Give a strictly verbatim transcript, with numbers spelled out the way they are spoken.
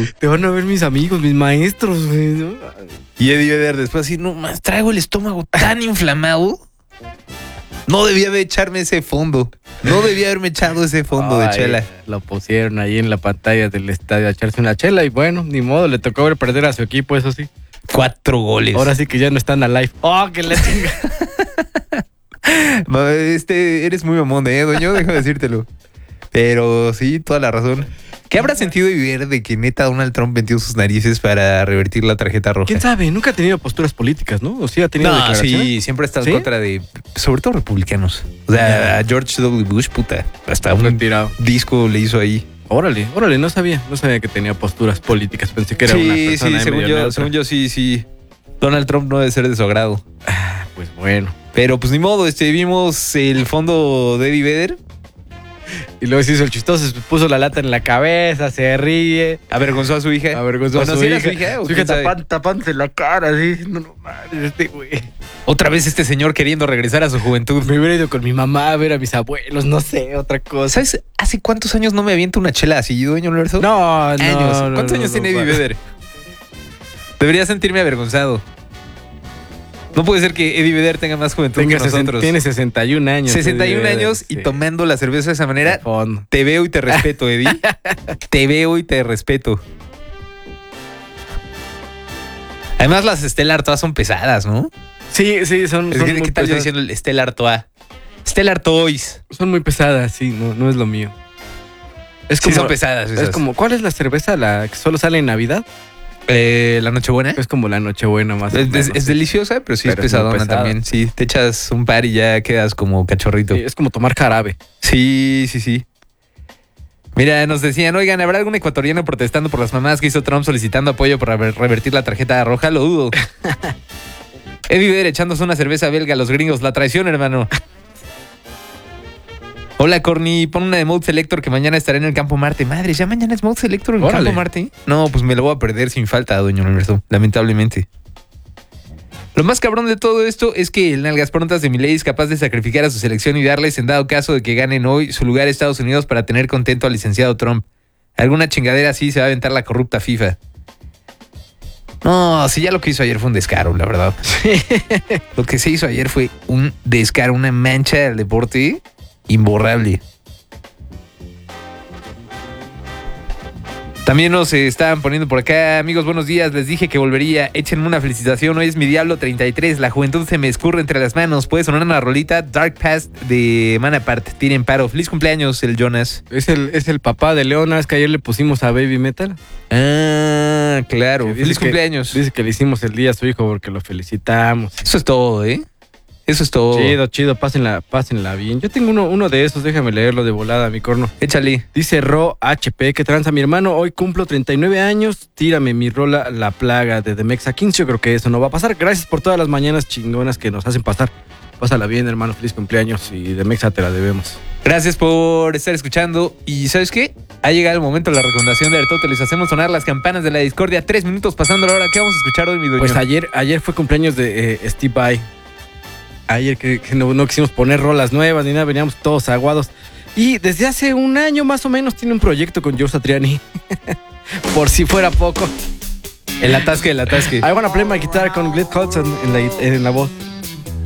Te van a ver mis amigos, mis maestros, güey, ¿no? Y Eddie Vedder después así, no más, traigo el estómago tan inflamado. No debía de echarme ese fondo. No debía haberme echado ese fondo Ay, de chela. Lo pusieron ahí en la pantalla del estadio a echarse una chela y bueno, ni modo, le tocó ver perder a su equipo, eso sí. Cuatro goles. Ahora sí que ya no están alive. ¡Oh, que le chinga! Este, eres muy mamón, ¿eh, dueño? Déjame decírtelo. Pero sí, toda la razón. ¿Qué habrá sentido vivir de que neta Donald Trump metió sus narices para revertir la tarjeta roja? ¿Quién sabe? Nunca ha tenido posturas políticas, ¿no? O sí ha tenido No, declaraciones. sí, siempre está en ¿Sí? contra de, sobre todo republicanos. O sea, a George W. Bush, puta, hasta un Retirado. disco le hizo ahí. Órale, órale, no sabía. No sabía que tenía posturas políticas. Pensé que era sí, una persona sí, según medio yo, neutra. según yo, sí, sí. Donald Trump no debe ser de su agrado. Ah, pues bueno. Pero pues ni modo, este, vimos el fondo de Eddie Vedder. Y luego se hizo el chistoso, se puso la lata en la cabeza, se ríe. Avergonzó a su hija. Avergonzó Bueno, a su ¿sí hija. era su hija, o Su hija quién sabe? tapan- tapándose la cara, así. No, no, madre, este güey. Otra vez este señor queriendo regresar a su juventud. Me hubiera ido con mi mamá a ver a mis abuelos, no sé, otra cosa. ¿Sabes hace cuántos años no me aviento una chela así, dueño Lorenzo? No, no. Años. no, ¿Cuántos no, años no, tiene no, Eddie no. Vedder? Debería sentirme avergonzado. No puede ser que Eddie Vedder tenga más juventud Tenga que sesen- nosotros. Tiene sesenta y un años. sesenta y un Eddie Vedder, años y sí. tomando la cerveza de esa manera. De fondo. Te veo y te respeto, Eddie. Te veo y te respeto. Además, las Stella Artois son pesadas, ¿no? Sí, sí, son, Es son que, muy ¿qué tal yo pesadas. diciendo el Stella Artois? Stella Artois. Son muy pesadas, sí, no, no es lo mío. Es Sí, son pesadas esas. Es como, ¿cuál es la cerveza? La que solo sale en Navidad. Eh, la Nochebuena. Es como la Nochebuena más o Es, menos, es- es sí. deliciosa, pero sí Pero es es muy pesadona pesada. también. Sí, te echas un par y ya quedas como cachorrito. Sí, es como tomar jarabe. Sí, sí, sí. Mira, nos decían, oigan, ¿habrá algún ecuatoriano protestando por las mamadas que hizo Trump solicitando apoyo para rever- revertir la tarjeta roja? Lo dudo. Eddie Vedder echándose una cerveza belga a los gringos. La traición, hermano. Hola, Corny. Pon una de Mode Selector que mañana estaré en el Campo Marte. Madre, ¿ya mañana es Mode Selector en el Órale. Campo Marte? No, pues me lo voy a perder sin falta, Doña Universo. Lamentablemente. Lo más cabrón de todo esto es que el Nalgas Prontas de Milei es capaz de sacrificar a su selección y darles, en dado caso de que ganen hoy, su lugar a Estados Unidos para tener contento al licenciado Trump. Alguna chingadera así se va a aventar la corrupta FIFA. No, si ya lo que hizo ayer fue un descaro, la verdad. Lo que se hizo ayer fue un descaro, una mancha al deporte imborrable. También nos eh, estaban poniendo por acá, amigos, buenos días, les dije que volvería, échenme una felicitación, hoy es mi Diablo treinta y tres, la juventud se me escurre entre las manos, puede sonar una rolita, Dark Past de Manapart, tiren paro, feliz cumpleaños el Jonas. Es el, es el papá de Leona, es que ayer le pusimos a Baby Metal. Ah, claro, Que dice feliz que- cumpleaños. Dice que le hicimos el día a su hijo porque lo felicitamos. Eso es todo, ¿eh? Eso es todo. Chido, chido, pásenla, pásenla bien. Yo tengo uno, uno de esos, déjame leerlo de volada, mi corno. Échale. Dice Ro H P, que tranza mi hermano, hoy cumplo treinta y nueve años, tírame mi rola La Plaga de The Mexa quince, yo creo que eso no va a pasar. Gracias por todas las mañanas chingonas que nos hacen pasar. Pásala bien, hermano, feliz cumpleaños y The Mexa te la debemos. Gracias por estar escuchando. Y ¿sabes qué? Ha llegado el momento de la recomendación de Aristóteles. Les hacemos sonar las campanas de la discordia. Tres minutos pasando la hora. ¿Qué vamos a escuchar hoy, mi dueño? Pues ayer, ayer fue cumpleaños de eh, Steve Vai. Ayer que, que no, no quisimos poner rolas nuevas ni nada, veníamos todos aguados. Y desde hace un año más o menos tiene un proyecto con Joe Satriani. Por si fuera poco. El atasque, el atasque. I wanna play my guitar con Glenn Hudson en la, en la voz.